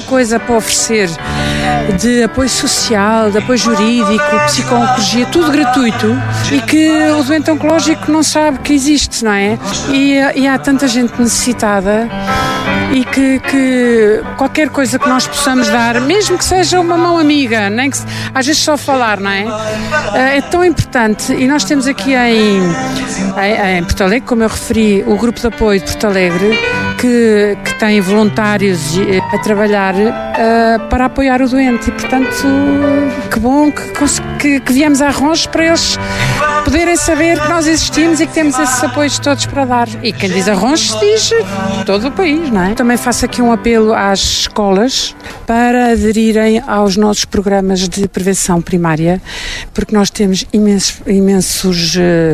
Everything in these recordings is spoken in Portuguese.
coisa para oferecer de apoio social, de apoio jurídico, psicologia, tudo gratuito, e que o doente oncológico não sabe que existe, não é? E há tanta gente necessitada, e que qualquer coisa que nós possamos dar, mesmo que seja uma mão amiga, nem que às vezes só falar, não é? É tão importante. E nós temos aqui em Porto Alegre, como eu referi, o grupo de apoio de Porto Alegre, que tem voluntários a trabalhar para apoiar o doente, e portanto que bom que viemos a Arronches para eles poderem saber que nós existimos e que temos esses apoios todos para dar. E quem diz Arronches diz todo o país, não é? Também faço aqui um apelo às escolas para aderirem aos nossos programas de prevenção primária, porque nós temos imensos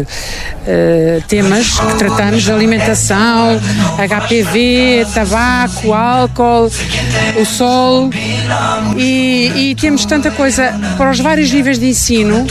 temas que tratamos de alimentação, HPV, tabaco, álcool, o sol, e temos tanta coisa para os vários níveis de ensino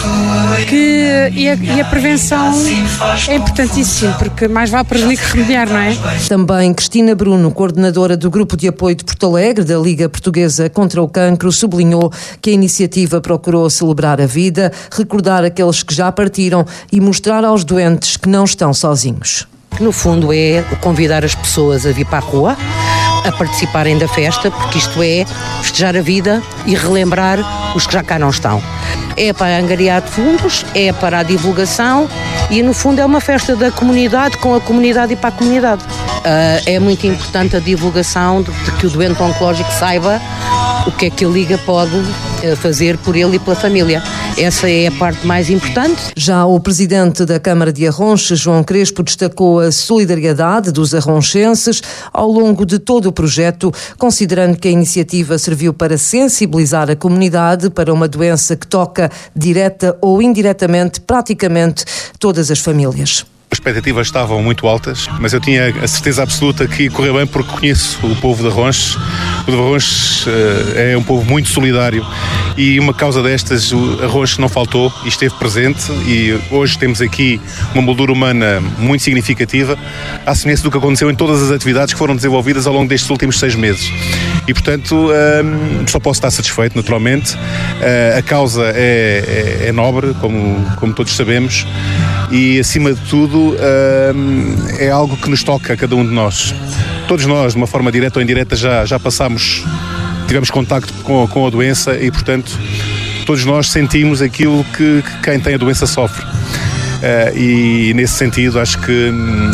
e a prevenção é importantíssimo, porque mais vale prevenir que remediar, não é? Também Cristina Bruno, coordenadora do Grupo de Apoio de Porto Alegre, da Liga Portuguesa contra o Cancro, sublinhou que a iniciativa procurou celebrar a vida, recordar aqueles que já partiram e mostrar aos doentes que não estão sozinhos. No fundo é convidar as pessoas a vir para a rua, a participarem da festa, porque isto é festejar a vida e relembrar os que já cá não estão. É para angariar fundos, é para a divulgação e, no fundo, é uma festa da comunidade, com a comunidade e para a comunidade. É muito importante a divulgação de que o doente oncológico saiba o que é que a Liga pode fazer por ele e pela família. Essa é a parte mais importante. Já o presidente da Câmara de Arronches, João Crespo, destacou a solidariedade dos arronchenses ao longo de todo o projeto, considerando que a iniciativa serviu para sensibilizar a comunidade para uma doença que toca direta ou indiretamente praticamente todas as famílias. As expectativas estavam muito altas, mas eu tinha a certeza absoluta que ia correr bem, porque conheço o povo de Arronches. O de Arronches é um povo muito solidário, e uma causa destas, o Arronches não faltou e esteve presente, e hoje temos aqui uma moldura humana muito significativa, à semelhança do que aconteceu em todas as atividades que foram desenvolvidas ao longo destes últimos 6 meses. E, portanto, só posso estar satisfeito, naturalmente. A causa é nobre, como todos sabemos, e, acima de tudo, é algo que nos toca a cada um de nós. Todos nós, de uma forma direta ou indireta, já tivemos contacto com a doença, e, portanto, todos nós sentimos aquilo que quem tem a doença sofre. E, nesse sentido, acho que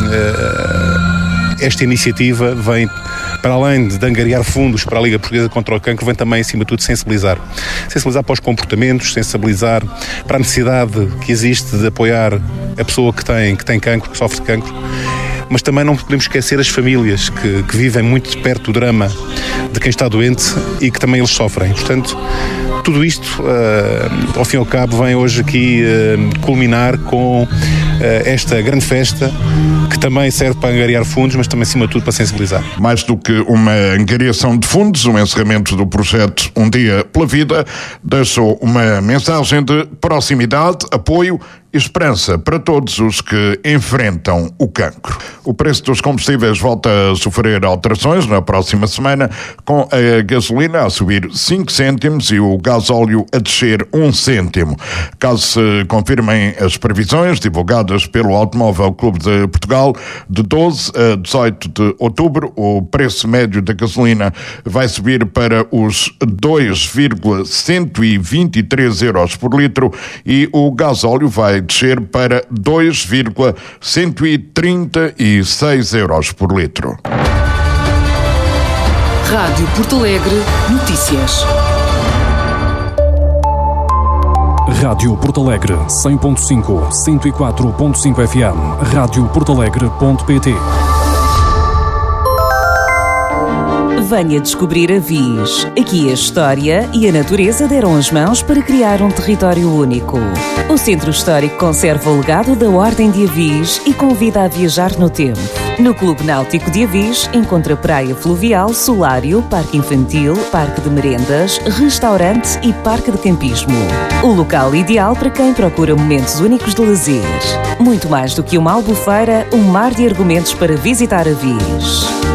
esta iniciativa vem, para além de angariar fundos para a Liga Portuguesa contra o Cancro, vem também, acima de tudo, sensibilizar. Sensibilizar para os comportamentos, sensibilizar para a necessidade que existe de apoiar a pessoa que tem cancro, que sofre de cancro. Mas também não podemos esquecer as famílias que vivem muito de perto o drama de quem está doente e que também eles sofrem. Portanto, tudo isto, ao fim e ao cabo, vem hoje aqui culminar com esta grande festa, que também serve para angariar fundos, mas também, acima de tudo, para sensibilizar. Mais do que uma angariação de fundos, o encerramento do projeto Um Dia pela Vida deixou uma mensagem de proximidade, apoio e esperança para todos os que enfrentam o cancro. O preço dos combustíveis volta a sofrer alterações na próxima semana, com a gasolina a subir 5 cêntimos e o gasóleo a descer 1 cêntimo. Caso se confirmem as previsões divulgadas pelo Automóvel Clube de Portugal, de 12 a 18 de outubro, o preço médio da gasolina vai subir para os 2,123 euros por litro e o gasóleo vai descer para 2,136 euros por litro. Rádio Porto Alegre Notícias. Rádio Porto Alegre 100.5, 104.5 FM, radioportalegre.pt. Venha descobrir Avis. Aqui a história e a natureza deram as mãos para criar um território único. O Centro Histórico conserva o legado da Ordem de Avis e convida a viajar no tempo. No Clube Náutico de Avis encontra praia fluvial, solário, parque infantil, parque de merendas, restaurante e parque de campismo. O local ideal para quem procura momentos únicos de lazer. Muito mais do que uma albufeira, um mar de argumentos para visitar Avis.